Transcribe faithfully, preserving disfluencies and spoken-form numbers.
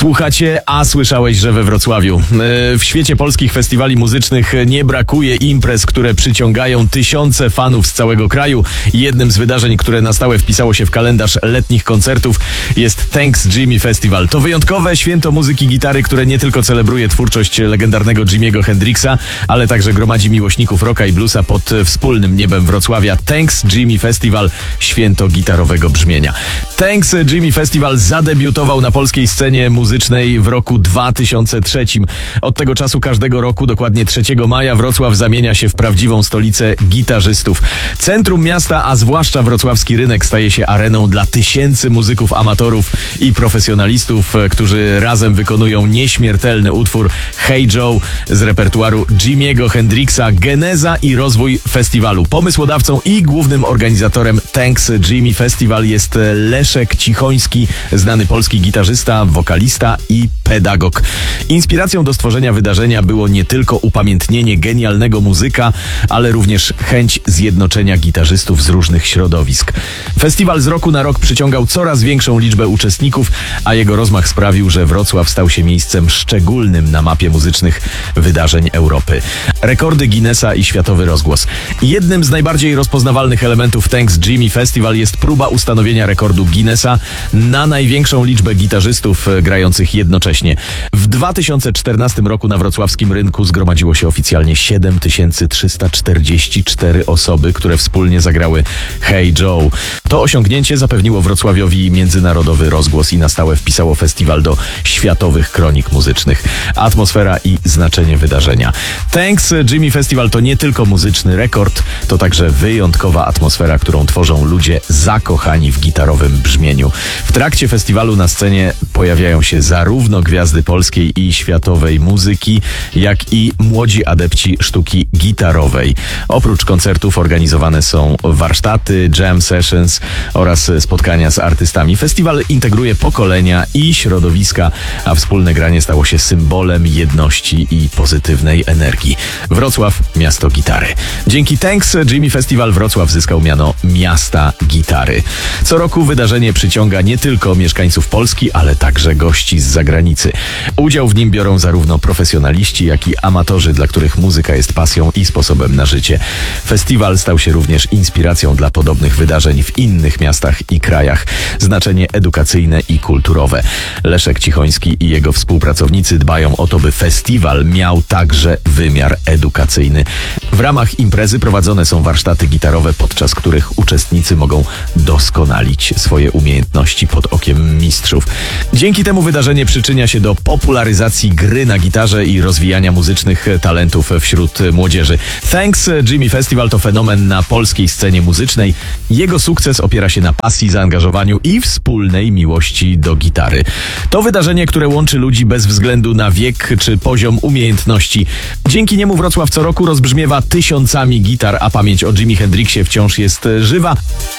Słuchacie, a słyszałeś, że we Wrocławiu. W świecie polskich festiwali muzycznych nie brakuje imprez, które przyciągają tysiące fanów z całego kraju. Jednym z wydarzeń, które na stałe wpisało się w kalendarz letnich koncertów, jest Thanks Jimmy Festival. To wyjątkowe święto muzyki gitary, które nie tylko celebruje twórczość legendarnego Jimiego Hendrixa, ale także gromadzi miłośników rocka i bluesa pod wspólnym niebem Wrocławia. Thanks Jimmy Festival, święto gitarowego brzmienia. Thanks Jimmy Festival zadebiutował na polskiej scenie muzycznej w roku dwa tysiące trzecim. Od tego czasu każdego roku, dokładnie trzeciego maja, Wrocław zamienia się w prawdziwą stolicę gitarzystów. Centrum miasta, a zwłaszcza wrocławski rynek, staje się areną dla tysięcy muzyków, amatorów i profesjonalistów, którzy razem wykonują nieśmiertelny utwór Hey Joe z repertuaru Jimiego Hendrixa. Geneza i rozwój festiwalu. Pomysłodawcą i głównym organizatorem Thanks Jimmy Festival jest Leszek Cichoński, znany polski gitarzysta, wokalista i pedagog. Inspiracją do stworzenia wydarzenia było nie tylko upamiętnienie genialnego muzyka, ale również chęć zjednoczenia gitarzystów z różnych środowisk. Festiwal z roku na rok przyciągał coraz większą liczbę uczestników, a jego rozmach sprawił, że Wrocław stał się miejscem szczególnym na mapie muzycznych wydarzeń Europy. Rekordy Guinnessa i światowy rozgłos. Jednym z najbardziej rozpoznawalnych elementów Thanks Jimmy Festival jest próba ustanowienia rekordu Guinnessa na największą liczbę gitarzystów grających jednocześnie. W dwa tysiące czternastym roku na wrocławskim rynku zgromadziło się oficjalnie siedem tysięcy trzysta czterdzieści cztery osoby, które wspólnie zagrały Hey Joe. To osiągnięcie zapewniło Wrocławiowi międzynarodowy rozgłos i na stałe wpisało festiwal do światowych kronik muzycznych. Atmosfera i znaczenie wydarzenia. Thanks Jimmy Festival to nie tylko muzyczny rekord, to także wyjątkowa atmosfera, którą tworzą ludzie zakochani w gitarowym brzmieniu. W trakcie festiwalu na scenie pojawiają się zarówno gwiazdy polskiej i światowej muzyki, jak i młodzi adepci sztuki gitarowej. Oprócz koncertów organizowane są warsztaty, jam sessions oraz spotkania z artystami. Festiwal integruje pokolenia i środowiska, a wspólne granie stało się symbolem jedności i pozytywnej energii. Wrocław, miasto gitary. Dzięki Thanks Jimmy Festival Wrocław zyskał miano miasta gitary. Co roku wydarzenie przyciąga nie tylko mieszkańców Polski, ale także gości z zagranicy. Udział w nim biorą zarówno profesjonaliści, jak i amatorzy, dla których muzyka jest pasją i sposobem na życie. Festiwal stał się również inspiracją dla podobnych wydarzeń w innych miastach i krajach. Znaczenie edukacyjne i kulturowe. Leszek Cichoński i jego współpracownicy dbają o to, by festiwal miał także wymiar edukacyjny. W ramach imprezy prowadzone są warsztaty gitarowe, podczas których uczestnicy mogą doskonalić swoje umiejętności pod okiem mistrzów. Dzięki temu wydarzenie przyczynia się do popularyzacji gry na gitarze i rozwijania muzycznych talentów wśród młodzieży. Thanks Jimmy Festival to fenomen na polskiej scenie muzycznej. Jego sukces opiera się na pasji, zaangażowaniu i wspólnej miłości do gitary. To wydarzenie, które łączy ludzi bez względu na wiek czy poziom umiejętności. Dzięki niemu Wrocław co roku rozbrzmiewa tysiącami gitar, a pamięć o Jimi Hendrixie wciąż jest żywa.